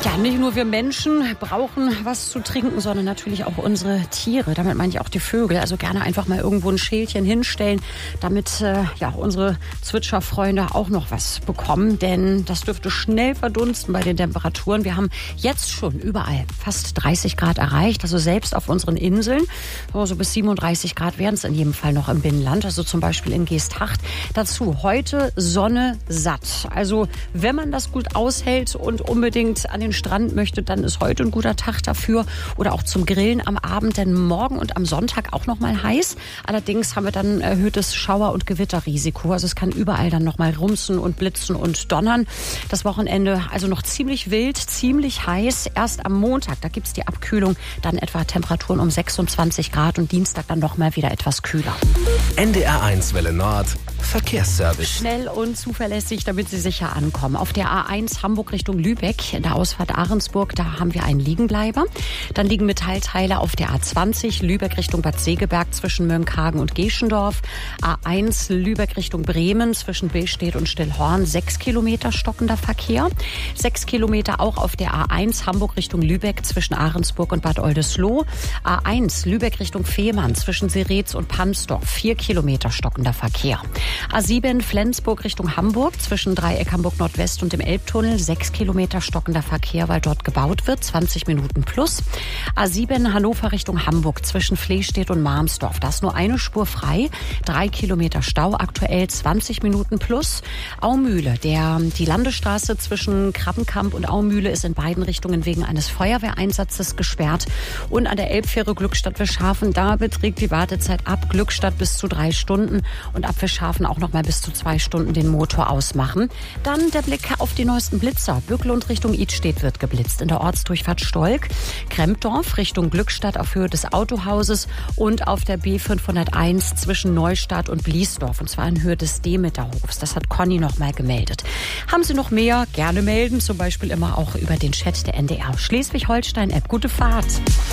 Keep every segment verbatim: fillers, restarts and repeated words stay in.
Ja, nicht nur wir Menschen brauchen was zu trinken, sondern natürlich auch unsere Tiere. Damit meine ich auch die Vögel. Also gerne einfach mal irgendwo ein Schälchen hinstellen, damit äh, ja unsere Zwitscherfreunde auch noch was bekommen. Denn das dürfte schnell verdunsten bei den Temperaturen. Wir haben jetzt schon überall fast dreißig Grad erreicht. Also selbst auf unseren Inseln. So bis siebenunddreißig Grad werden es in jedem Fall noch im Binnenland. Also zum Beispiel in Geesthacht. Dazu heute Sonne satt. Also wenn man das gut aushält und unbedingt an den Strand möchte, dann ist heute ein guter Tag dafür. Oder auch zum Grillen am Abend, denn morgen und am Sonntag auch noch mal heiß. Allerdings haben wir dann erhöhtes Schauer- und Gewitterrisiko. Also es kann überall dann noch mal rumsen und blitzen und donnern. Das Wochenende also noch ziemlich wild, ziemlich heiß. Erst am Montag, da gibt es die Abkühlung, dann etwa Temperaturen um sechsundzwanzig Grad und Dienstag dann noch mal wieder etwas kühler. N D R eins Welle Nord, Verkehrsservice. Schnell und zuverlässig, damit Sie sicher ankommen. Auf der A eins Hamburg Richtung Lübeck, in der Ausfahrt Ahrensburg, da haben wir einen Liegenbleiber. Dann liegen Metallteile auf der A zwanzig, Lübeck Richtung Bad Segeberg zwischen Mönckehagen und Geschendorf. A eins Lübeck Richtung Bremen zwischen Billstedt und Stillhorn, sechs Kilometer stockender Verkehr. Sechs Kilometer auch auf der A eins Hamburg Richtung Lübeck zwischen Ahrensburg und Bad Oldesloe. A eins Lübeck Richtung Fehmarn zwischen Seretz und Pansdorf, vier Kilometer stockender Verkehr. A sieben Flensburg Richtung Hamburg zwischen Dreieck Hamburg Nordwest und dem Elbtunnel, sechs Kilometer stockender Verkehr, weil dort gebaut wird, zwanzig Minuten plus. A sieben Hannover Richtung Hamburg zwischen Flehstedt und Marmsdorf, da ist nur eine Spur frei, drei Kilometer Stau, aktuell zwanzig Minuten plus. Aumühle, der, die Landesstraße zwischen Krabbenkamp und Aumühle ist in beiden Richtungen wegen eines Feuerwehreinsatzes gesperrt. Und an der Elbfähre Glückstadt-Fischhafen, da beträgt die Wartezeit ab Glückstadt bis zu drei Stunden und ab Fischhafen auch noch mal bis zu zwei Stunden den Motor ausmachen. Dann der Blick auf die neuesten Blitzer. Bücklund Richtung Idstedt wird geblitzt. In der Ortsdurchfahrt Stolk. Krempdorf Richtung Glückstadt auf Höhe des Autohauses und auf der B fünfhunderteins zwischen Neustadt und Bliesdorf. Und zwar in Höhe des Demeterhofs. Das hat Conny noch mal gemeldet. Haben Sie noch mehr? Gerne melden. Zum Beispiel immer auch über den Chat der N D R Schleswig-Holstein-App. Gute Fahrt.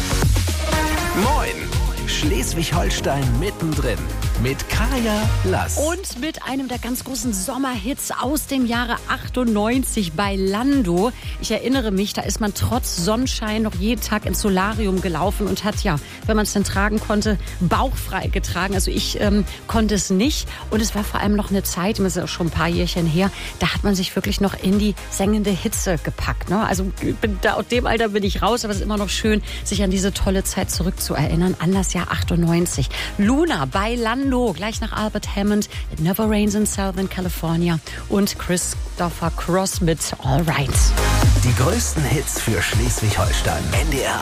Moin! Schleswig-Holstein mittendrin mit Kaya Lass. Und mit einem der ganz großen Sommerhits aus dem Jahre achtundneunzig bei Lando. Ich erinnere mich, da ist man trotz Sonnenschein noch jeden Tag ins Solarium gelaufen und hat ja, wenn man es denn tragen konnte, bauchfrei getragen. Also ich ähm, konnte es nicht. Und es war vor allem noch eine Zeit, das ist auch schon ein paar Jährchen her, da hat man sich wirklich noch in die sengende Hitze gepackt. Ne? Also bin, da, aus dem Alter bin ich raus, aber es ist immer noch schön, sich an diese tolle Zeit zurückzuerinnern, an das Jahr achtundneunzig. Luna bei Lando, gleich nach Albert Hammond, It Never Rains in Southern California und Christopher Cross mit All Right. Die größten Hits für Schleswig-Holstein. N D R